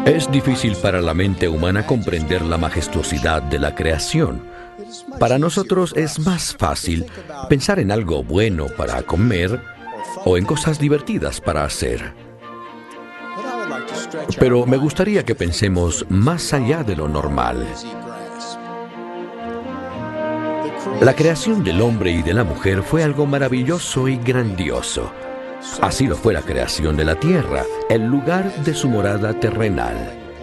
Es difícil para la mente humana comprender la majestuosidad de la creación. Para nosotros es más fácil pensar en algo bueno para comer o en cosas divertidas para hacer. Pero me gustaría que pensemos más allá de lo normal. La creación del hombre y de la mujer fue algo maravilloso y grandioso. Así lo fue la creación de la tierra, el lugar de su morada terrenal.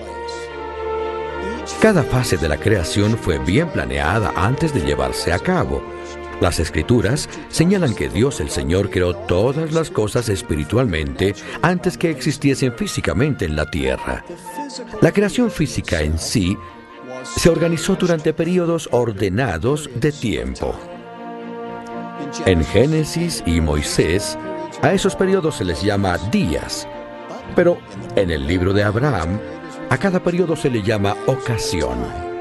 Cada fase de la creación fue bien planeada antes de llevarse a cabo. Las Escrituras señalan que Dios el Señor creó todas las cosas espiritualmente antes que existiesen físicamente en la tierra. La creación física en sí se organizó durante períodos ordenados de tiempo. En Génesis y Moisés, a esos periodos se les llama días, pero en el libro de Abraham, a cada periodo se le llama ocasión.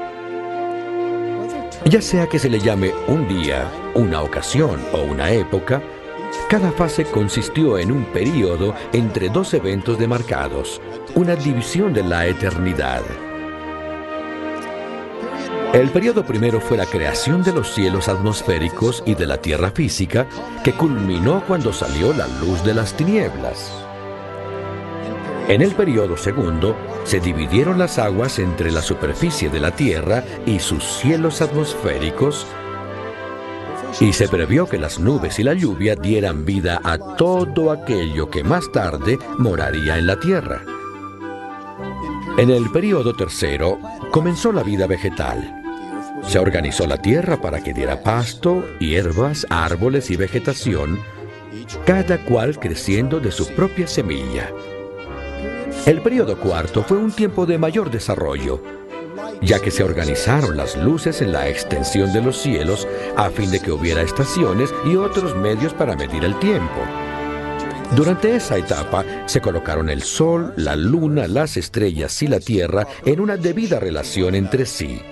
Ya sea que se le llame un día, una ocasión o una época, cada fase consistió en un período entre dos eventos demarcados, una división de la eternidad. El período primero fue la creación de los cielos atmosféricos y de la tierra física, que culminó cuando salió la luz de las tinieblas. En el período segundo, se dividieron las aguas entre la superficie de la tierra y sus cielos atmosféricos, y se previó que las nubes y la lluvia dieran vida a todo aquello que más tarde moraría en la tierra. En el período tercero, comenzó la vida vegetal. Se organizó la tierra para que diera pasto, hierbas, árboles y vegetación, cada cual creciendo de su propia semilla. El período cuarto fue un tiempo de mayor desarrollo, ya que se organizaron las luces en la extensión de los cielos a fin de que hubiera estaciones y otros medios para medir el tiempo. Durante esa etapa se colocaron el sol, la luna, las estrellas y la tierra en una debida relación entre sí.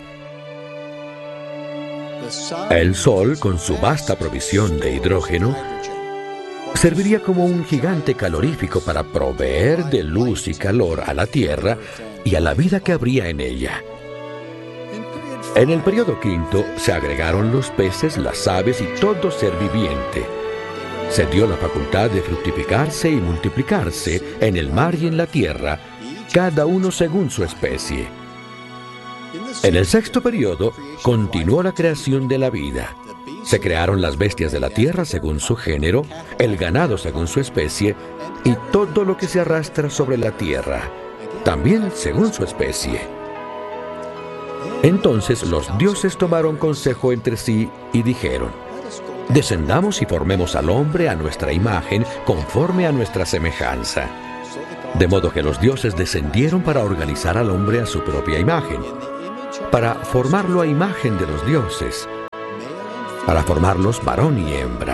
El sol, con su vasta provisión de hidrógeno, serviría como un gigante calorífico para proveer de luz y calor a la tierra y a la vida que habría en ella. En el período quinto se agregaron los peces, las aves y todo ser viviente. Se dio la facultad de fructificarse y multiplicarse en el mar y en la tierra, cada uno según su especie. En el sexto período continuó la creación de la vida. Se crearon las bestias de la tierra según su género, el ganado según su especie, y todo lo que se arrastra sobre la tierra, también según su especie. Entonces los dioses tomaron consejo entre sí y dijeron: descendamos y formemos al hombre a nuestra imagen, conforme a nuestra semejanza. De modo que los dioses descendieron para organizar al hombre a su propia imagen, para formarlo a imagen de los dioses, para formarlos varón y hembra.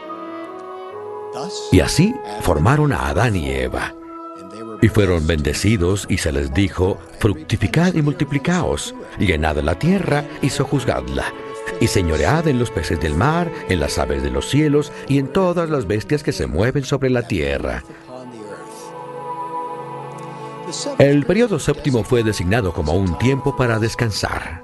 Y así formaron a Adán y Eva. Y fueron bendecidos y se les dijo: fructificad y multiplicaos, llenad la tierra y sojuzgadla, y señoread en los peces del mar, en las aves de los cielos y en todas las bestias que se mueven sobre la tierra. El período séptimo fue designado como un tiempo para descansar.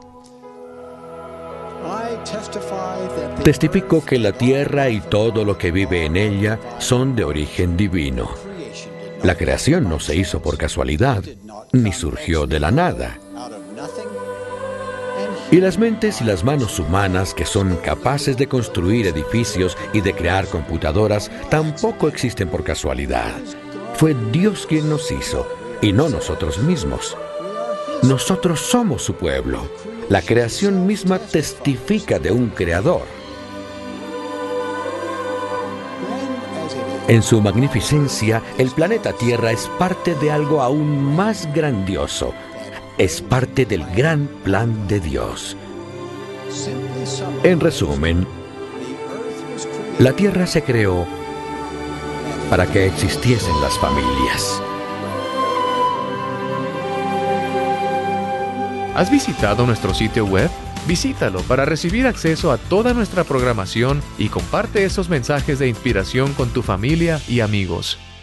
Testifico que la tierra y todo lo que vive en ella son de origen divino. La creación no se hizo por casualidad, ni surgió de la nada. Y las mentes y las manos humanas que son capaces de construir edificios y de crear computadoras tampoco existen por casualidad. Fue Dios quien nos hizo, y no nosotros mismos. Nosotros somos su pueblo. La creación misma testifica de un creador. En su magnificencia, el planeta Tierra es parte de algo aún más grandioso. Es parte del gran plan de Dios. En resumen, la Tierra se creó para que existiesen las familias. ¿Has visitado nuestro sitio web? Visítalo para recibir acceso a toda nuestra programación y comparte esos mensajes de inspiración con tu familia y amigos.